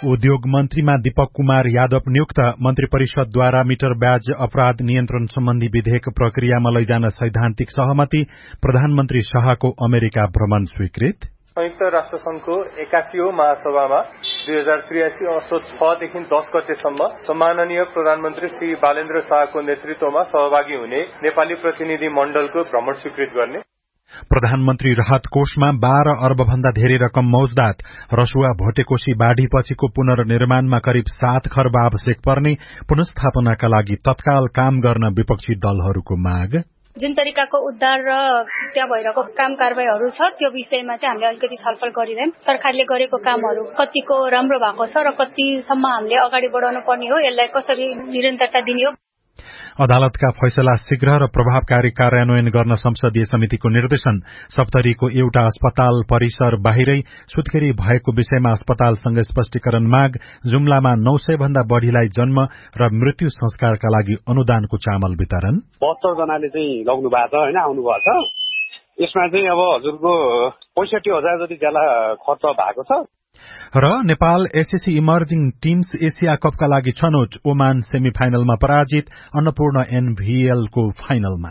उद्योग मन्त्रीमा दीपक कुमार यादव नियुक्त। मन्त्री परिषदद्वारा मिटर ब्याज अपराध नियन्त्रण सम्बन्धी विधेयक प्रक्रियामा लैजान सैद्धान्तिक सहमति। प्रधानमन्त्री शाहको अमेरिका भ्रमण स्वीकृत। संयुक्त राष्ट्र संघको 81औं महासभामा 2083 असोज 6 देखि 10 गतेसम्म सम्माननीय प्रधानमन्त्री श्री बालेन्द्र शाहको नेतृत्वमा सहभागी हुने नेपाली प्रतिनिधि मण्डलको भ्रमण स्वीकृत गर्ने। प्रधानमन्त्री राहत कोषमा 12 अर्ब भन्दा धेरै रकम मौजदात। रसुवा भोटेकोशी बाढ़ीपछिको पुनर्निर्माणमा करिब 7 खर्ब आवश्यक पर्ने। पुनर्स्थापनाका लागि तत्काल काम गर्न विपक्षी दलहरूको माग। जुन तरिकाको उद्धार र त्यहाँ भइरहेको काम कारबाहीहरू छ त्यो विषयमा चाहिँ हामीले अलिकति छलफल गरिरहौं। सरकारले गरेको कामहरू कतिको राम्रो भएको छ र कतिसम्म हामीले अगाडि बढाउनु पर्ने हो, यसलाई कसरी निरन्तरता दिने हो। अदालतका फैसला शीघ्र र प्रभावकारी कार्यान्वयन गर्न संसदीय समितिको निर्देशन। सप्तरीको एउटा अस्पताल परिसर बाहिरै सुत्केरी भएको विषयमा अस्पतालसँग स्पष्टीकरण माग। जुम्लामा 900 भन्दा बढ़ीलाई जन्म र मृत्यु संस्कारका लागि अनुदानको चामल वितरण। 72 जनाले चाहिँ लग्नु भएको छ हैन, आउनु भएको छ। यसमा चाहिँ अब हजुरको 65,000 जति ज्याला खर्च भएको छ। र Nepal SSC emerging teams Asia कपका लागि छनौट। ओमान सेमिफाइनलमा पराजित। अन्नपूर्ण एनभीएल को फाइनलमा।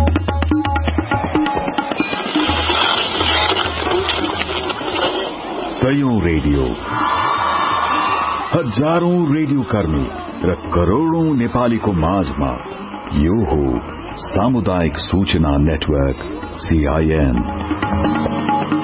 सयौं रेडियो, हजारौं रेडियो कर्मी र करोड़ौं नेपालीको माझमा यो हो सामुदायिक सूचना नेटवर्क CIN।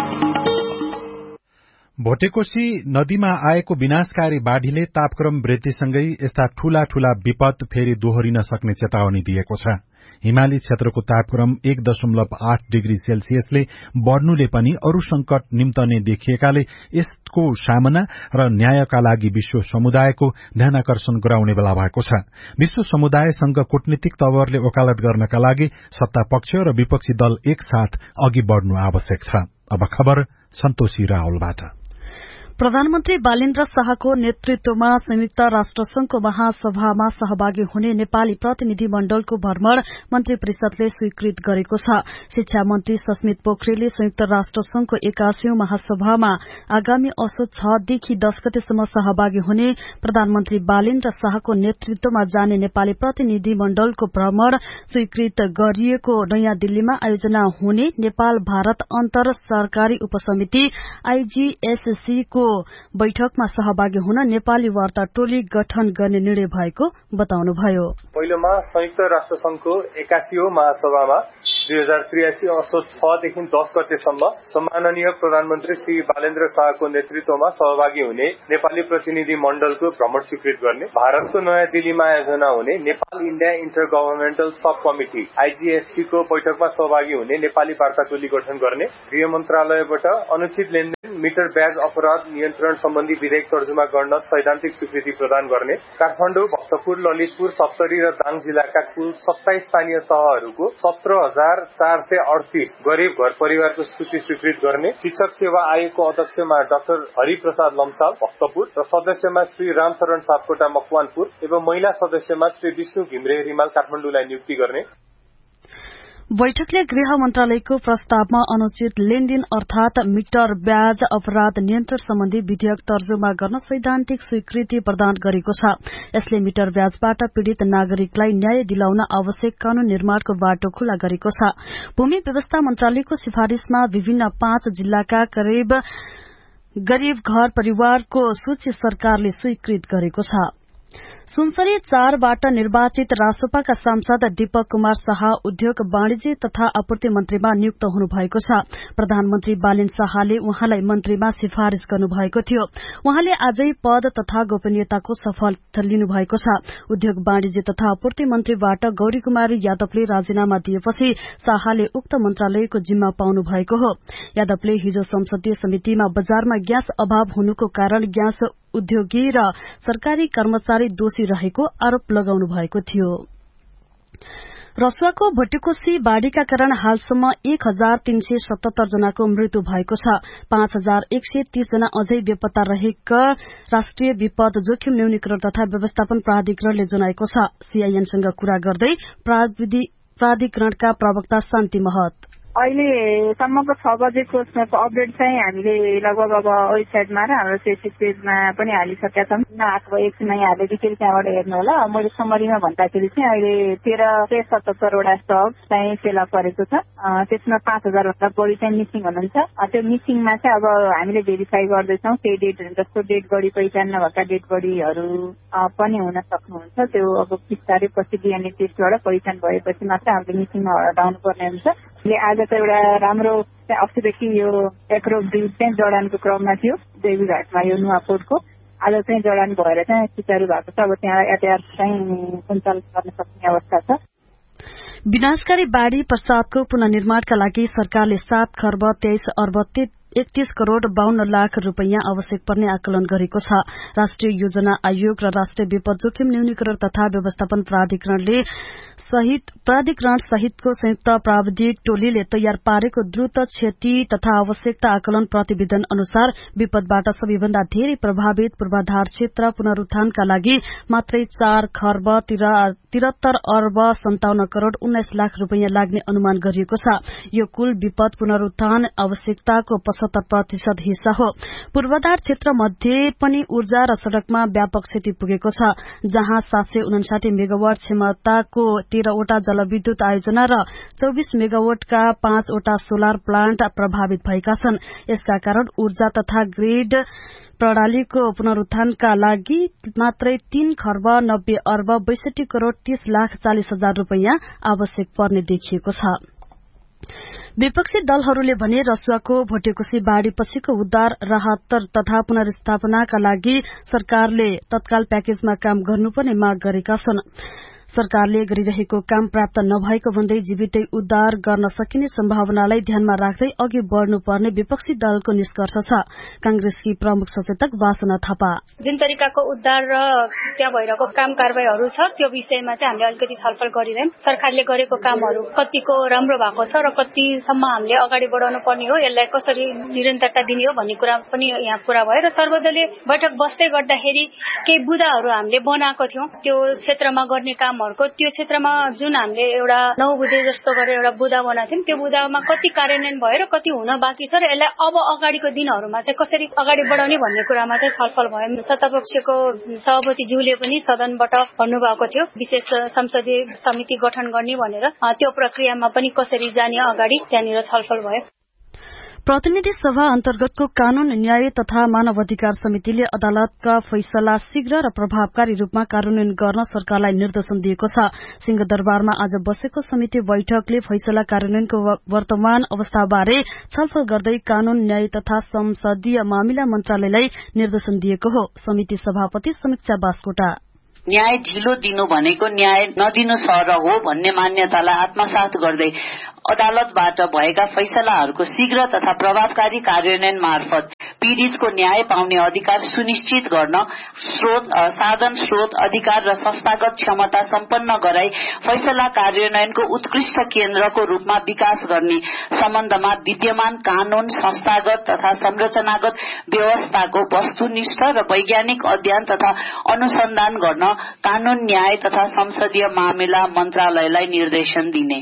भोटेकोशी नदीमा आएको विनाशकारी बाढ़ीले तापक्रम वृद्धिसँगै यस्ता ठूला विपद फेरि दोहोरिन सक्ने चेतावनी दिएको छ। हिमाली क्षेत्रको तापक्रम 1.8 डिग्री सेल्सियसले बढ़नुले पनि अरू संकट निम्तने देखिएकाले यसको सामना र न्यायका लागि विश्व समुदायको ध्यानाकर्षण गराउने बेला भएको छ। विश्व समुदायसँग कूटनीतिक तवरले वकालत गर्नका लागि सत्ता पक्ष र विपक्षी दल एकसाथ अघि बढ़नु आवश्यक छ। अब खबर सन्तोषी राहुलबाट। प्रधानमन्त्री बालेन्द्र शाहको नेतृत्वमा संयुक्त राष्ट्रसंघको महासभामा सहभागी हुने नेपाली प्रतिनिधि मण्डलको भ्रमण मन्त्री परिषदले स्वीकृत गरेको छ। शिक्षा मन्त्री सस्मित पोखरेलले संयुक्त राष्ट्रसंघको 81औं महासभामा आगामी असोज 6 देखि 10 गतेसम्म सहभागी हुने प्रधानमन्त्री बालेन्द्र शाहको नेतृत्वमा जाने नेपाली प्रतिनिधि मण्डलको भ्रमण स्वीकृत गरिएको नयाँ दिल्लीमा आयोजना हुने नेपाल भारत अन्तर सरकारी उपसमिति IGSC को बैठकमा सहभागी हुन नेपाली वार्ता टोली गठन गर्ने निर्णय भएको बताउनुभयो। पहिलोमा संयुक्त राष्ट्र संघको 81औं महासभामा 2083 असोज 6 देखि 10 गतेसम्म सम्माननीय प्रधानमन्त्री श्री बालेन्द्र शाहको नेतृत्वमा सहभागी हुने नेपाली प्रतिनिधि मण्डलको भ्रमण स्वीकृत गर्ने। भारतको नयाँ दिल्लीमा आयोजना हुने नेपाल इण्डिया इन्टर गभर्नमेन्टल सब कमिटी IGSC को बैठकमा सहभागी हुने नेपाली वार्ता टोली गठन गर्ने। गृह मन्त्रालयबाट अनुचित लेनदेन मिटर ब्याज अपराध नियन्त्रण सम्बन्धी विधेयक तर्जुमा गर्न सैद्धान्तिक स्वीकृति प्रदान गर्ने। काठमाडौँ, भक्तपुर, ललितपुर, सप्तरी र दाङ जिल्लाका कुल 27 स्थानीय तहहरूको 17,438 गरीब घर परिवारको सूची स्वीकृत गर्ने। शिक्षक सेवा आयोगको अध्यक्षमा डाक्टर हरिप्रसाद लम्साल भक्तपुर र सदस्यमा श्री रामचरण सापकोटा मकवानपुर एवं महिला सदस्यमा श्री विष्णु घिम्रे रिमाल काठमाडौँलाई नियुक्ति गर्ने। बैठकले गृह मन्त्रालयको प्रस्तावमा अनुचित लेनदेन अर्थात मिटर ब्याज अपराध नियन्त्रण सम्बन्धी विधेयक तर्जुमा गर्न सैद्धान्तिक स्वीकृति प्रदान गरेको छ। यसले मिटर ब्याजबाट पीड़ित नागरिकलाई न्याय दिलाउन आवश्यक कानून निर्माणको बाटो खुला गरेको छ। भूमि व्यवस्था मन्त्रालयको सिफारिशमा विभिन्न 5 जिल्लाका गरीब घर परिवारको सूची सरकारले स्वीकृत गरेको छ। सुनसरी 4 बाट निर्वाचित रासोपाका सांसद दीपक कुमार शाह उद्योग वाणिज्य तथा आपूर्ति मन्त्रीमा नियुक्त हुनुभएको छ। प्रधानमन्त्री बालेन्द्र शाहले उहाँलाई मन्त्रीमा सिफारिश गर्नुभएको थियो। उहाँले आजै पद तथा गोपनीयताको शपथ लिनुभएको छ। उद्योग वाणिज्य तथा आपूर्ति मन्त्रीबाट गौरी कुमारी यादवले राजीनामा दिएपछि शाहले उक्त मन्त्रालयको जिम्मा पाउनु भएको हो। यादवले हिजो संसदीय समितिमा बजारमा ग्यास अभाव हुनुको कारण ग्यास उद्योगी र सरकारी कर्मचारी दोषी रहेको आरोप लगाउनु भएको थियो। रसुवाको भोटेकोशी बाढ़ीका कारण हालसम्म 1377 जनाको मृत्यु भएको छ। 5130 जना अझै बेपत्ता रहेका राष्ट्रिय विपद जोखिम न्यूनीकरण तथा व्यवस्थापन प्राधिकरणले जनाएको छ। CIN सँग कुरा गर्दै प्राधिकरणका प्रवक्ता शान्ति महत, अहिलेसम्मको 6 बजेको अपडेट चाहिँ हामीले लगभग अब वेबसाइटमा र हाम्रो फेसबुक पेजमा पनि हालिसकेका छौँ। आएको एकछिन यहाँले फेरि त्यहाँबाट हेर्नु होला। मैले समरीमा भन्दाखेरि चाहिँ अहिले 1377 वटा स्टक चाहिँ फेला परेको छ। त्यसमा 5000 भन्दा बढी चाहिँ मिसिङ हुनुहुन्छ। त्यो मिसिङमा चाहिँ अब हामीले भेरिफाई गर्दैछौँ केही डेट जस्तो डेड बडी पहिचान नभएका डेड बडीहरू पनि हुन सक्नुहुन्छ। त्यो अब बिस्तारै पछि डिएनए टेस्टबाट पहिचान भएपछि मात्र हामीले मिसिङमा हटाउनु पर्ने हुन्छ। आज त एउटा राम्रो अस्तिदेखि यो एग्रो ब्रिज चाहिँ जडानको क्रममा थियो देवीघाटमा यो नुवाकोटको। आज चाहिँ जडान भएर चाहिँ सुचारू भएको छ। अब त्यहाँ यातायात चाहिँ सञ्चालन गर्न सक्ने अवस्था छ। विनाशकारी बाढ़ी पश्चातको पुनर्निर्माणका लागि सरकारले 7 खर्ब 23 अर्ब 31 करोड़ 52 लाख रूपैयाँ आवश्यक पर्ने आकलन गरेको छ। राष्ट्रिय योजना आयोग र राष्ट्रिय विपद जोखिम न्यूनीकरण तथा व्यवस्थापन प्राधिकरण सहितको संयुक्त प्राविधिक टोलीले तयार पारेको द्रुत क्षति तथा आवश्यकता आकलन प्रतिवेदन अनुसार विपदबाट सबैभन्दा धेरै प्रभावित पूर्वाधार क्षेत्र पुनरुत्थानका लागि मात्रै 4 खर्ब 73 अर्ब 57 करोड़ 19 लाख रूपैयाँ लाग्ने अनुमान गरिएको छ। यो कुल विपद पुनरुत्थान आवश्यकताको 75% हिस्सा हो। पूर्वाधार क्षेत्र मध्ये पनि ऊर्जा र सड़कमा व्यापक क्षति पुगेको छ, जहाँ 759 मेगावाट क्षमताको 13 वटा जलविद्युत आयोजना र 24 मेगावाटका 5 वटा सोलर प्लान्ट प्रभावित भएका छन्। यसका कारण ऊर्जा तथा ग्रिड प्रणालीको पुनरुत्थानका लागि मात्रै 3 खर्ब 90 अर्ब 62 करोड़ 30 लाख 40 हजार रूपैयाँ आवश्यक पर्ने देखिएको छ। विपक्षी दलहरूले भने रसुवाको भोटेकोशी बाढ़ी पछिको उद्धार राहत तथा पुनर्स्थापनाका लागि सरकारले तत्काल प्याकेजमा काम गर्नुपर्ने माग गरेका छन्। सरकारले गरिरहेको काम प्राप्त नभएको भन्दै जीवितै उद्धार गर्न सकिने सम्भावनालाई ध्यानमा राख्दै अघि बढ़नुपर्ने विपक्षी दलको निष्कर्ष छ। कांग्रेसकी प्रमुख सचेतक वासना थापा जुन तरिकाको उद्धार र त्यहाँ भइरहेको काम कारबाहीहरू छ त्यो विषयमा चाहिँ हामीले अलिकति छलफल गरिरहौं। सरकारले गरेको कामहरू कतिको राम्रो भएको छ र कतिसम्म हामीले अगाडि बढाउनु पर्ने हो, यसलाई कसरी निरन्तरता दिने हो भन्ने कुरा पनि यहाँ कुरा भयो र सर्वदलीय बैठक बस्दै गर्दाखेरि केही बुदाहरू हामीले बनाएको थियौं। त्यो क्षेत्रमा गर्ने त्यो क्षेत्रमा जुन हामीले एउटा 9 बुधे जस्तो गरेर एउटा बुदा बनाएको थियौं, त्यो बुदामा कति कार्यान्वयन भयो र कति हुन बाँकी छ र यसलाई अब अगाडिको दिनहरूमा चाहिँ कसरी अगाडि बढाउने भन्ने कुरामा चाहिँ छलफल भयो। सत्तापक्षको सभापतिज्यूले पनि सदनबाट भन्नुभएको थियो विशेष संसदीय समिति गठन गर्ने भनेर। त्यो प्रक्रियामा पनि कसरी जाने अगाडि त्यहाँनिर छलफल भयो। प्रतिनिधि सभा अन्तर्गतको कानून न्याय तथा मानव अधिकार समितिले अदालतका फैसला शीघ्र र प्रभावकारी रूपमा कार्यान्वयन गर्न सरकारलाई निर्देशन दिएको छ। सिंहदरबारमा आज बसेको समिति बैठकले फैसला कार्यान्वयनको वर्तमान अवस्थाबारे छलफल गर्दै कानून न्याय तथा संसदीय मामिला मन्त्रालयलाई निर्देशन दिएको हो। समिति सभापति समीक्षा बास्कोटा न्याय ढिलो दिनु भनेको न्याय नदिनु सर हो भन्ने मान्यतालाई आत्मसात गर्दै अदालतबाट भएका फैसलाहरूको शीघ्र तथा प्रभावकारी कार्यान्वयन मार्फत पीड़ितको न्याय पाउने अधिकार सुनिश्चित गर्न साधन स्रोत अधिकार र संस्थागत क्षमता सम्पन्न गराई फैसला कार्यान्वयनको उत्कृष्ट केन्द्रको रूपमा विकास गर्ने सम्बन्धमा विद्यमान कानून संस्थागत तथा संरचनागत व्यवस्थाको वस्तुनिष्ठ र वैज्ञानिक अध्ययन तथा अनुसन्धान गर्न कानून न्याय तथा संसदीय मामिला मन्त्रालयलाई निर्देशन दिने।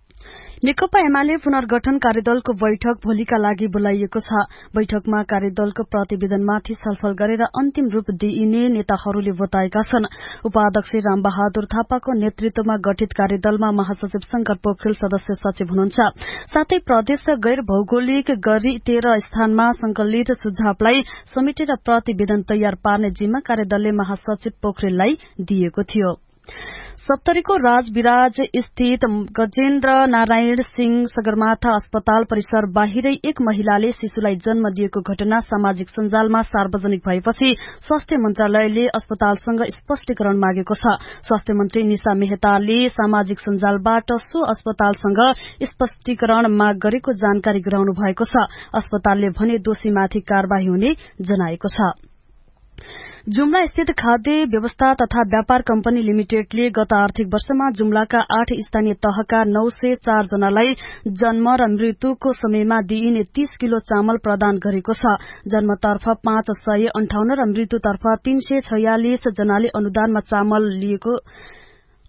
नेकपा एमाले पुनर्गठन कार्यदलको बैठक भोलिका लागि बोलाइएको छ। बैठकमा कार्यदलको प्रतिवेदनमाथि छलफल गरेर अन्तिम रूप दिइने नेताहरूले बताएका छन्। उपाध्यक्ष रामबहादुर थापाको नेतृत्वमा गठित कार्यदलमा महासचिव शंकर पोखरेल सदस्य सचिव हुनुहुन्छ। साथै प्रदेश र गैर भौगोलिक गरी 13 स्थानमा संकलित सुझावलाई समेटेर प्रतिवेदन तयार पार्ने जिम्मा कार्यदलले महासचिव पोखरेललाई दिएको थियो। सप्तरीको राजविराज स्थित गजेन्द्र नारायण सिंह सगरमाथा अस्पताल परिसर बाहिरै एक महिलाले शिशुलाई जन्म दिएको घटना सामाजिक सञ्जालमा सार्वजनिक भएपछि स्वास्थ्य मन्त्रालयले अस्पतालसँग स्पष्टीकरण मागेको छ। स्वास्थ्य मन्त्री निशा मेहताले सामाजिक सञ्जालबाट सो अस्पतालसँग स्पष्टीकरण माग गरेको जानकारी गराउनु भएको छ। अस्पतालले भने दोषीमाथि कार्यवाही हुने जनाएको छ। जुम्ला स्थित खाद्य व्यवस्था तथा व्यापार कम्पनी लिमिटेडले गत आर्थिक वर्षमा जुम्लाका 8 स्थानीय तहका 904 जनालाई जन्म र मृत्युको समयमा दिइने 30 किलो चामल प्रदान गरेको छ। जन्मतर्फ 558 र मृत्युतर्फ 346 जनाले अनुदानमा चामल लिएको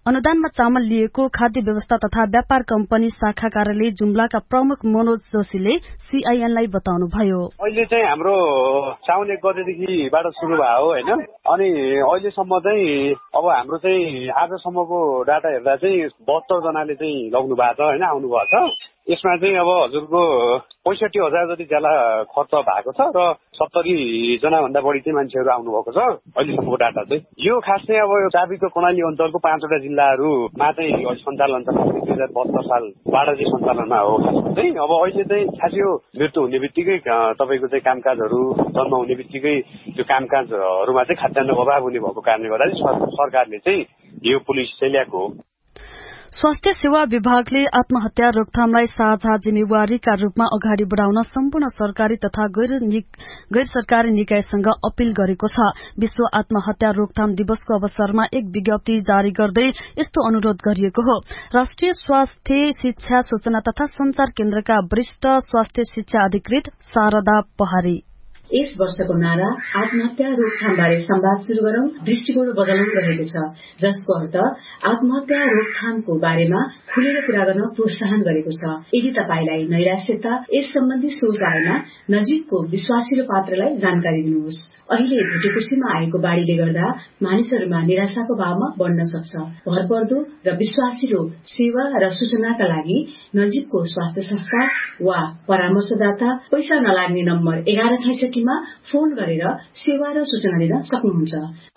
अनुदानमा चामल लिएको खाद्य व्यवस्था तथा व्यापार कम्पनी शाखा कार्यालय जुम्लाका प्रमुख मनोज जोशीले सीआईएनलाई बताउनुभयो। अहिले चाहिँ हाम्रो साउन 1 गतेदेखिबाट सुरु भयो होइन, अनि अहिलेसम्म चाहिँ अब हाम्रो चाहिँ आजसम्मको डाटा हेर्दा चाहिँ 72 जनाले चाहिँ लग्नु भएको छ होइन, आउनु भएको छ। यसमा चाहिँ अब हजुरको 65,000 जति ज्याला खर्च भएको छ र 70 जना भन्दा बढी चाहिँ मान्छेहरू आउनु भएको छ अहिलेसम्मको डाटा चाहिँ। यो खास चाहिँ अब यो चाबीको कर्णाली अञ्चलको 5वटा जिल्लाहरूमा चाहिँ अहिले सञ्चालन छ। 2072 सालबाट चाहिँ सञ्चालनमा हो खास चाहिँ। अब अहिले चाहिँ खास यो मृत्यु हुने बित्तिकै तपाईँको चाहिँ कामकाजहरू जन्म हुने बित्तिकै त्यो कामकाजहरूमा चाहिँ खाद्यान्नको अभाव हुने भएको कारणले गर्दा चाहिँ सरकारले चाहिँ यो पुलिस चाहिँ ल्याएको हो। स्वास्थ्य सेवा विभागले आत्महत्या रोकथामलाई साझा जिम्मेवारीका रूपमा अगाडि बढ़ाउन सम्पूर्ण सरकारी तथा गैर सरकारी निकायसँग अपील गरेको छ। विश्व आत्महत्या रोकथाम दिवसको अवसरमा एक विज्ञप्ति जारी गर्दै यस्तो अनुरोध गरिएको हो। राष्ट्रिय स्वास्थ्य शिक्षा सूचना तथा संचार केन्द्रका वरिष्ठ स्वास्थ्य शिक्षा अधिकृत शारदा पहाडी यस वर्षको नारा आत्महत्या रोकथामबारे संवाद शुरू गरौं, दृष्टिकोण बदलौं रहेको छ, जसको अर्थ आत्महत्या रोकथामको बारेमा खुलेर कुरा गर्न प्रोत्साहन गरेको छ। यदि तपाईलाई नैराश्यता यस सम्बन्धी सोच आएमा नजिकको विश्वासिलो पात्रलाई जानकारी दिनुहोस्। अहिले भुटेकुसीमा आएको बाढ़ीले गर्दा मानिसहरूमा निराशाको भावमा बढ्न सक्छ। भरपर्दो र विश्वासिलो सेवा र सूचनाका लागि नजिकको स्वास्थ्य संस्था वा परामर्शदाता पैसा नलाग्ने नम्बर 1166 मा फोन गरेर सेवा र सूचना दिन सक्नुहुन्छ।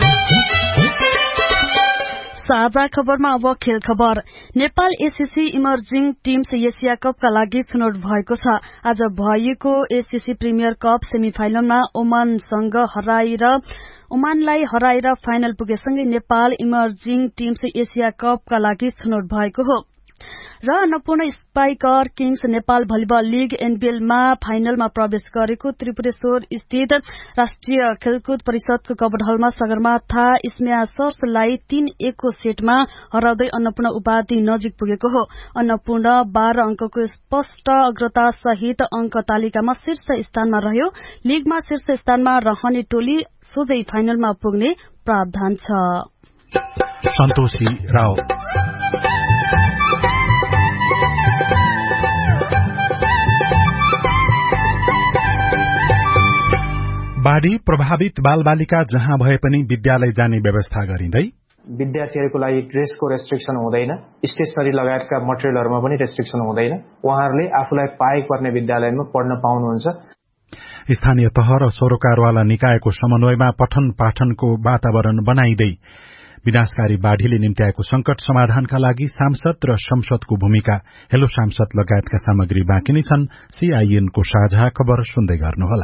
साझा खबरमा अब खेल खबर। Nepal ACC emerging teams Asia कपका लागि छनौट भएको छ। आज भएको एसीसी प्रिमियर कप सेमिफाइनलमा ओमानलाई हराएर final पुगेसँगै Nepal emerging teams Asia कपका लागि छनौट भएको हो। र Annapurna spiker Kings Nepal volleyball league एनबीएलमा फाइनलमा प्रवेश गरेको त्रिपुरेश्वर स्थित राष्ट्रिय खेलकुद परिषदको कबड हलमा सगरमाथा स्म्याशर्सलाई 3-1 को सेटमा हराउँदै अन्नपूर्ण उपाधि नजिक पुगेको हो। अन्नपूर्ण 12 अंकको स्पष्ट अग्रता सहित अंक तालिकामा शीर्ष स्थानमा रह्यो। लीगमा शीर्ष स्थानमा रहने टोली सोझै फाइनलमा पुग्ने प्रावधान छ। सन्तोषी राव बाढ़ी प्रभावित बालबालिका जहाँ भए पनि विद्यालय जाने व्यवस्था गरिँदै विद्यार्थीहरूको लागि ड्रेसको रेस्ट्रिक्सन हुँदैन, स्टेशनरी लगायतका मटेरियलहरूमा पनि रेस्ट्रिक्सन हुँदैन। उहाँहरूले आफूलाई पाएको पर्ने विद्यालयमा पढ्न पाउनुहुन्छ। स्थानीय तह र सरोकारवाला निकायको समन्वयमा पठन पाठनको वातावरण बनाइदै विनाशकारी बाढ़ीले निम्त्याएको संकट समाधानका लागि सांसद र संसदको भूमिका, हेलो सांसद लगायतका सामग्री बाँकी नै छन्। सीआईएनको साझा खबर सुन्दै गर्नुहोला।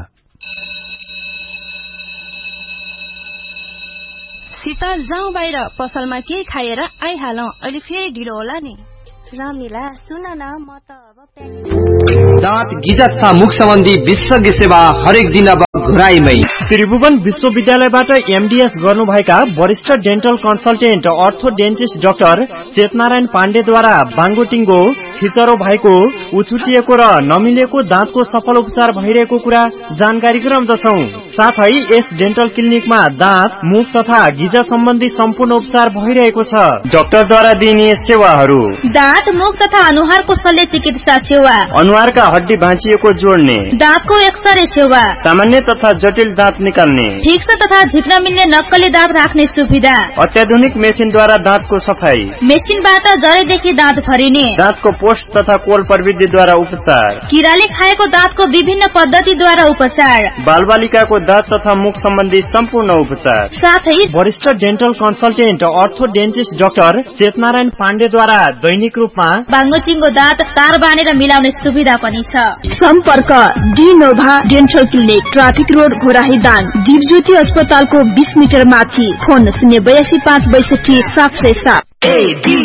शीतल जाउँ बाहिर, पसलमा केही खाएर आइहालौं, अहिले फेरि ढिलो होला नि। रमिला सुन न, म त अब दाँत गिजा तथा मुख सम्बन्धी विशेषज्ञ सेवा हरेक दिन अब घुराईमै। त्रिभुवन विश्वविद्यालयबाट एमडीएस गर्नुभएका वरिष्ठ डेन्टल कन्सल्टेन्ट अर्थोडेन्टिस्ट डाक्टर चेतनारायण पाण्डेद्वारा बाङ्गोटिङ्गो छिचरो भएको, उछुटिएको र नमिलेको दाँतको सफल उपचार भइरहेको कुरा जानकारी गराउँदछौं। साथै यस डेन्टल क्लिनिकमा दाँत, मुख तथा गिजा सम्बन्धी सम्पूर्ण उपचार भइरहेको छ। डाक्टरद्वारा दिइने सेवाहरू: दाँत, मुख तथा अनुहारको शल्य चिकित्सा सेवा, अनुहारका हड्डी भाँचिएको जोड्ने, दाँतको एक्सरे सेवा, सामान्य तथा जटिल दाँत निकाल्ने, ठिक तथा झिक्न मिल्ने नक्कली दाँत राख्ने सुविधा, अत्याधुनिक मेसिनद्वारा दाँतको सफाई, मेसिनबाट जडेदेखि दाँत भरिने, दाँतको पोस्ट तथा कोल प्रविधिद्वारा उपचार, किराले खाएको दाँतको विभिन्न पद्धतिद्वारा उपचार, बालबालिकाको दाँत तथा मुख सम्बन्धी सम्पूर्ण उपचार, साथै वरिष्ठ डेन्टल कन्सल्टेन्ट अर्थोडेन्टिस्ट डाक्टर चेतनारायण पाण्डेद्वारा दैनिक रूपमा बाङ्गोटिङ्गो दाँत तार बाँधेर मिलाउने सुविधा पनि छ। सम्पर्क डिनोभा dental clinic, traffic road, Ghorahi Dang, Dipjyoti अस्पतालको 20 मिटर माथि। फोन 082 562 707।